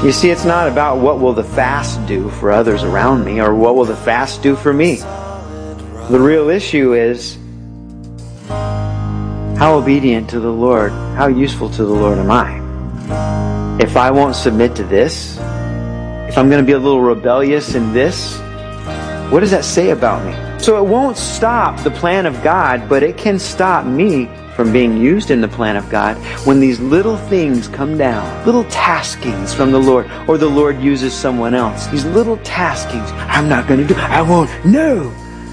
You see, it's not about what will the fast do for others around me or what will the fast do for me. The real issue is, how obedient to the Lord, how useful to the Lord am I? If I won't submit to this, if I'm going to be a little rebellious in this, what does that say about me? So it won't stop the plan of God, but it can stop me from being used in the plan of God when these little things come down, little taskings from the Lord, or the Lord uses someone else. These little taskings, I'm not going to do, I won't, no.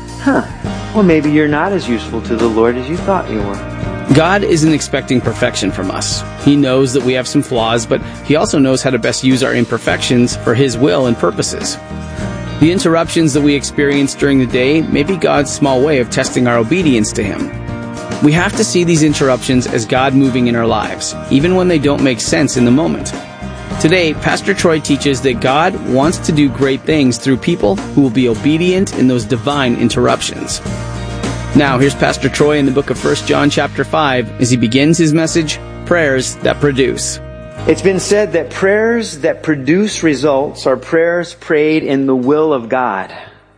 Well, maybe you're not as useful to the Lord as you thought you were. God isn't expecting perfection from us. He knows that we have some flaws, but He also knows how to best use our imperfections for His will and purposes. The interruptions that we experience during the day may be God's small way of testing our obedience to Him. We have to see these interruptions as God moving in our lives, even when they don't make sense in the moment. Today, Pastor Troy teaches that God wants to do great things through people who will be obedient in those divine interruptions. Now, here's Pastor Troy in the book of 1 John chapter 5 as he begins his message, Prayers That Produce. It's been said that prayers that produce results are prayers prayed in the will of God.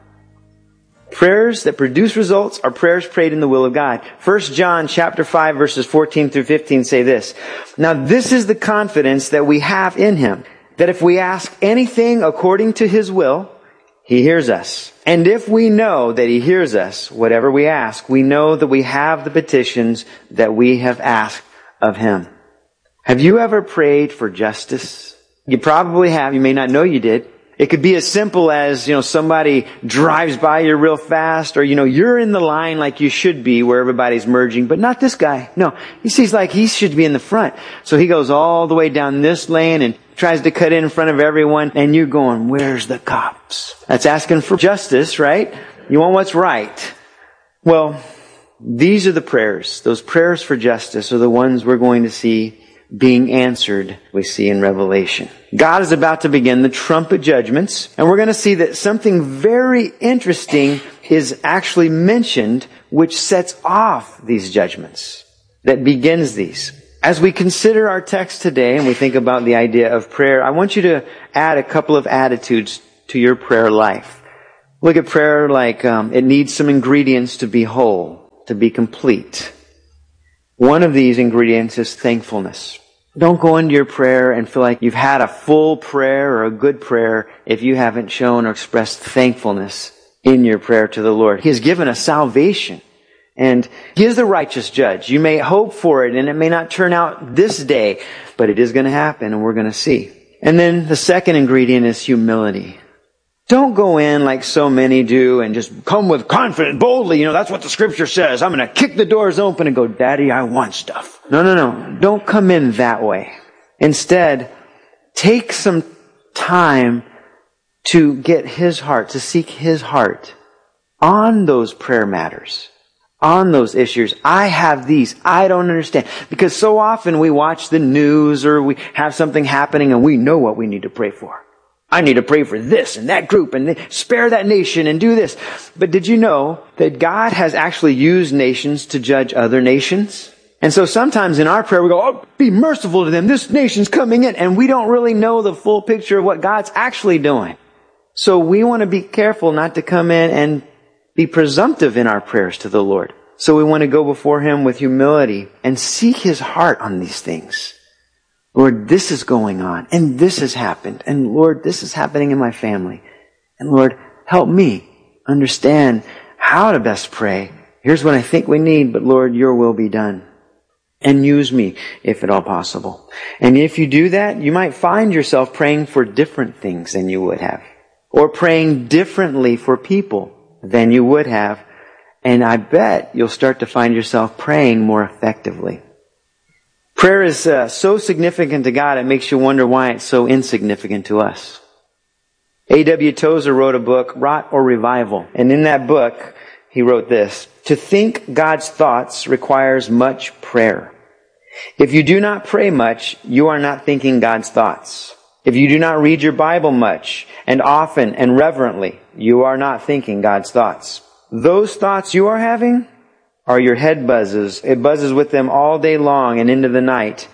Prayers that produce results are prayers prayed in the will of God. 1 John chapter 5 verses 14 through 15 say this. Now this is the confidence that we have in Him, that if we ask anything according to His will, He hears us. And if we know that He hears us, whatever we ask, we know that we have the petitions that we have asked of Him. Have you ever prayed for justice? You probably have. You may not know you did. It could be as simple as, somebody drives by you real fast, or, you're in the line like you should be where everybody's merging, but not this guy. No, he sees like he should be in the front. So he goes all the way down this lane and tries to cut in front of everyone, and you're going, where's the cops? That's asking for justice, right? You want what's right. Well, these are the prayers. Those prayers for justice are the ones we're going to see being answered, we see in Revelation. God is about to begin the trumpet judgments, and we're going to see that something very interesting is actually mentioned, which sets off these judgments, that begins these. As we consider our text today and we think about the idea of prayer, I want you to add a couple of attitudes to your prayer life. Look at prayer like it needs some ingredients to be whole, to be complete. One of these ingredients is thankfulness. Don't go into your prayer and feel like you've had a full prayer or a good prayer if you haven't shown or expressed thankfulness in your prayer to the Lord. He has given us salvation, and He is the righteous judge. You may hope for it, and it may not turn out this day, but it is going to happen, and we're going to see. And then the second ingredient is humility. Don't go in like so many do and just come with confidence, boldly. That's what the Scripture says. I'm going to kick the doors open and go, Daddy, I want stuff. No. Don't come in that way. Instead, take some time to get His heart, to seek His heart on those prayer matters, on those issues. I have these. I don't understand. Because so often we watch the news or we have something happening and we know what we need to pray for. I need to pray for this and that group and spare that nation and do this. But did you know that God has actually used nations to judge other nations? And so sometimes in our prayer we go, oh, be merciful to them. This nation's coming in. And we don't really know the full picture of what God's actually doing. So we want to be careful not to come in and be presumptive in our prayers to the Lord. So we want to go before Him with humility and seek His heart on these things. Lord, this is going on, and this has happened, and Lord, this is happening in my family. And Lord, help me understand how to best pray. Here's what I think we need, but Lord, Your will be done. And use me, if at all possible. And if you do that, you might find yourself praying for different things than you would have. Or praying differently for people than you would have. And I bet you'll start to find yourself praying more effectively. Prayer is so significant to God, it makes you wonder why it's so insignificant to us. A.W. Tozer wrote a book, Rot or Revival. And in that book, he wrote this: to think God's thoughts requires much prayer. If you do not pray much, you are not thinking God's thoughts. If you do not read your Bible much and often and reverently, you are not thinking God's thoughts. Those thoughts you are having are your head buzzes. It buzzes with them all day long and into the night.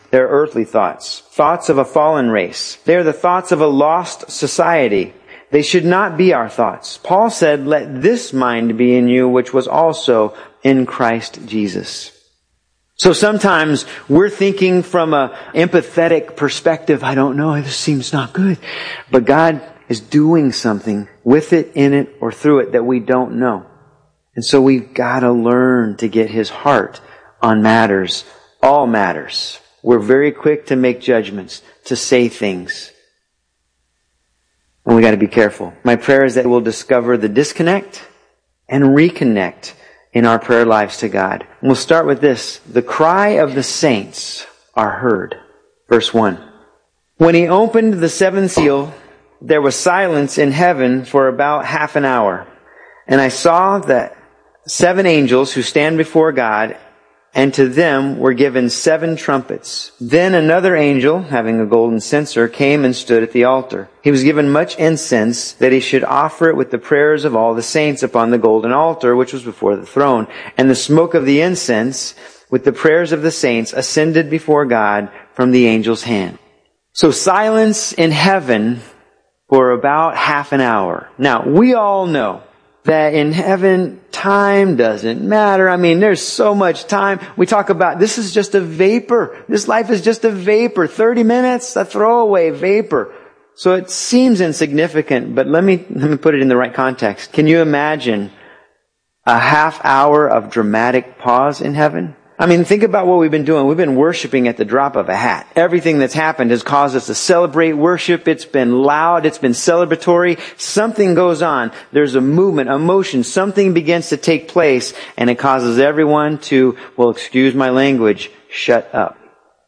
They're earthly thoughts. Thoughts of a fallen race. They are the thoughts of a lost society. They should not be our thoughts. Paul said, "Let this mind be in you, which was also in Christ Jesus." So sometimes we're thinking from an empathetic perspective. I don't know, this seems not good. But God is doing something with it, in it, or through it that we don't know. And so we've got to learn to get His heart on matters, all matters. We're very quick to make judgments, to say things. And we got to be careful. My prayer is that we'll discover the disconnect and reconnect in our prayer lives to God. And we'll start with this. The cry of the saints are heard. Verse 1. When He opened the seventh seal, there was silence in heaven for about half an hour. And I saw that 7 angels who stand before God, and to them were given 7 trumpets. Then another angel, having a golden censer, came and stood at the altar. He was given much incense, that he should offer it with the prayers of all the saints upon the golden altar, which was before the throne. And the smoke of the incense, with the prayers of the saints, ascended before God from the angel's hand. So silence in heaven for about half an hour. Now, we all know that in heaven, time doesn't matter. I mean, there's so much time. We talk about, this is just a vapor. This life is just a vapor. 30 minutes, a throwaway vapor. So it seems insignificant, but let me put it in the right context. Can you imagine a half hour of dramatic pause in heaven? I mean, think about what we've been doing. We've been worshiping at the drop of a hat. Everything that's happened has caused us to celebrate worship. It's been loud. It's been celebratory. Something goes on. There's a movement, a motion. Something begins to take place, and it causes everyone to, well, excuse my language, shut up.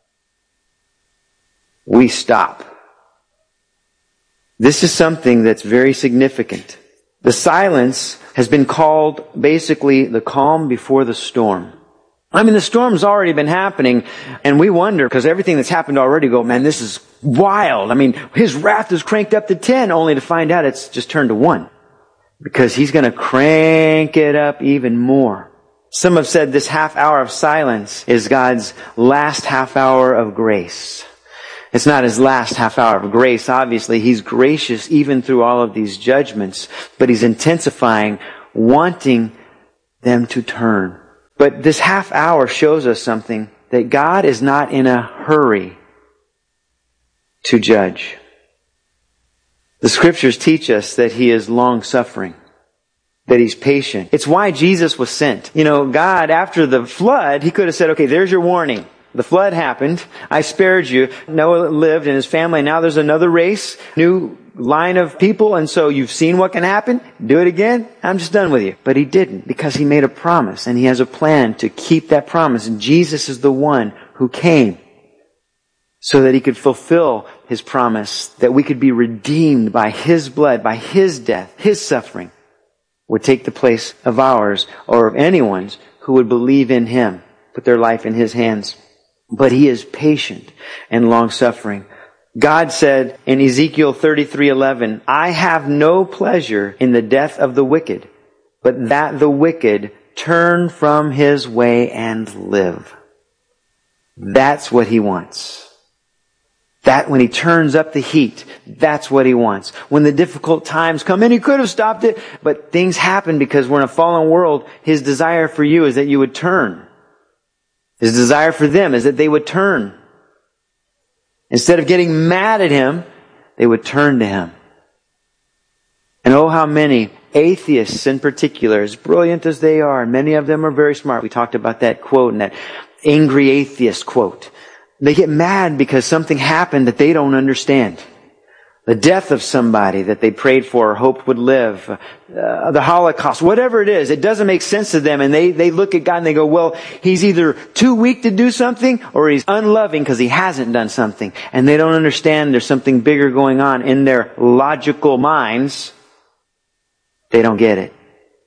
We stop. This is something that's very significant. The silence has been called basically the calm before the storm. I mean, the storm's already been happening, and we wonder, because everything that's happened already, go, man, this is wild. I mean, His wrath is cranked up to 10, only to find out it's just turned to 1. Because He's going to crank it up even more. Some have said this half hour of silence is God's last half hour of grace. It's not His last half hour of grace. Obviously, He's gracious even through all of these judgments, but He's intensifying, wanting them to turn. But this half hour shows us something, that God is not in a hurry to judge. The Scriptures teach us that He is long-suffering, that He's patient. It's why Jesus was sent. You know, God, after the flood, He could have said, okay, there's your warning. The flood happened. I spared you. Noah lived and his family. Now there's another race, new line of people. And so you've seen what can happen. Do it again. I'm just done with you. But He didn't, because He made a promise and He has a plan to keep that promise. And Jesus is the one who came so that He could fulfill His promise, that we could be redeemed by His blood, by His death, His suffering would take the place of ours or of anyone's who would believe in Him, put their life in His hands. But He is patient and long-suffering. God said in Ezekiel 33:11, I have no pleasure in the death of the wicked, but that the wicked turn from his way and live. That's what He wants. That when He turns up the heat, that's what He wants. When the difficult times come, and He could have stopped it, but things happen because we're in a fallen world. His desire for you is that you would turn. His desire for them is that they would turn. Instead of getting mad at Him, they would turn to Him. And oh, how many atheists in particular, as brilliant as they are, and many of them are very smart. We talked about that quote and that angry atheist quote. They get mad because something happened that they don't understand. The death of somebody that they prayed for or hoped would live, the Holocaust, whatever it is, it doesn't make sense to them. And they look at God and they go, well, He's either too weak to do something or He's unloving because He hasn't done something. And they don't understand there's something bigger going on in their logical minds. They don't get it.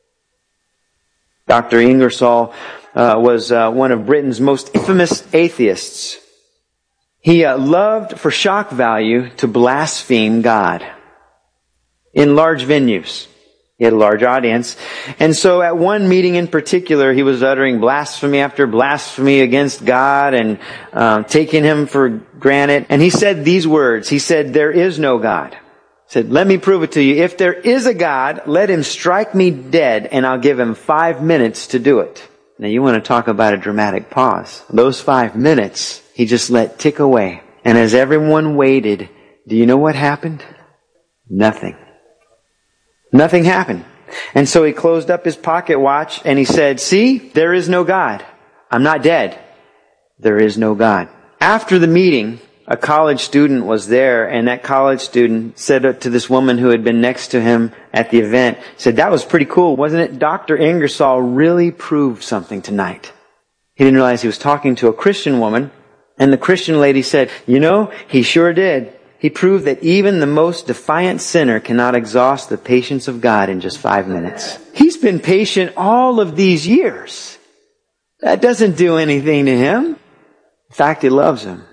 Dr. Ingersoll was one of Britain's most infamous atheists. He loved for shock value to blaspheme God in large venues. He had a large audience. And so at one meeting in particular, he was uttering blasphemy after blasphemy against God and taking him for granted. And he said these words. He said, "There is no God." He said, "Let me prove it to you. If there is a God, let him strike me dead and I'll give him 5 minutes to do it." Now you want to talk about a dramatic pause. Those 5 minutes, he just let tick away. And as everyone waited, do you know what happened? Nothing. Nothing happened. And so he closed up his pocket watch and he said, "See, there is no God. I'm not dead. There is no God." After the meeting, a college student was there, and that college student said to this woman who had been next to him at the event, said, "That was pretty cool, wasn't it? Dr. Ingersoll really proved something tonight." He didn't realize he was talking to a Christian woman, and the Christian lady said, "You know, he sure did. He proved that even the most defiant sinner cannot exhaust the patience of God in just 5 minutes. He's been patient all of these years. That doesn't do anything to him. In fact, he loves him."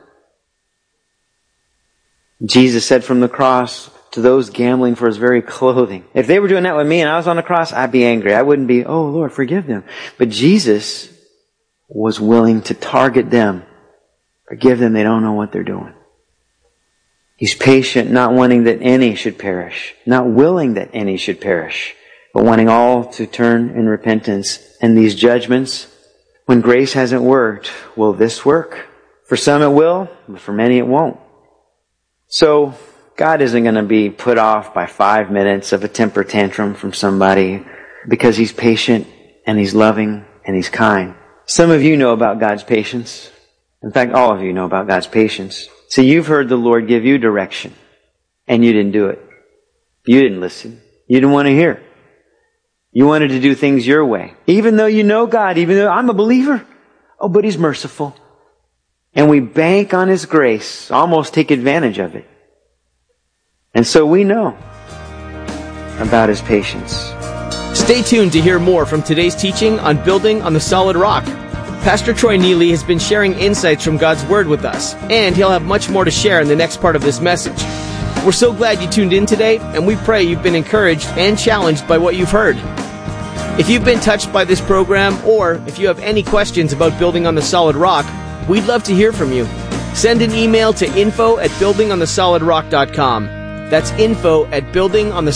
Jesus said from the cross to those gambling for his very clothing, if they were doing that with me and I was on the cross, I'd be angry. I wouldn't be, "Oh Lord, forgive them." But Jesus was willing to target them. Forgive them, they don't know what they're doing. He's patient, not wanting that any should perish, not willing that any should perish, but wanting all to turn in repentance. And these judgments, when grace hasn't worked, will this work? For some it will, but for many it won't. So God isn't going to be put off by 5 minutes of a temper tantrum from somebody, because He's patient and He's loving and He's kind. Some of you know about God's patience. In fact, all of you know about God's patience. See, you've heard the Lord give you direction, and you didn't do it. You didn't listen. You didn't want to hear. You wanted to do things your way. Even though you know God, even though I'm a believer. Oh, but He's merciful. And we bank on His grace, almost take advantage of it. And so we know about His patience. Stay tuned to hear more from today's teaching on Building on the Solid Rock. Pastor Troy Neely has been sharing insights from God's Word with us, and he'll have much more to share in the next part of this message. We're so glad you tuned in today, and we pray you've been encouraged and challenged by what you've heard. If you've been touched by this program, or if you have any questions about Building on the Solid Rock, we'd love to hear from you. Send an email to info@buildingonthesolidrock.com. That's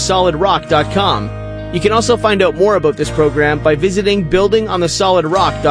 info@buildingonthesolidrock.com. You can also find out more about this program by visiting buildingonthesolidrock.com.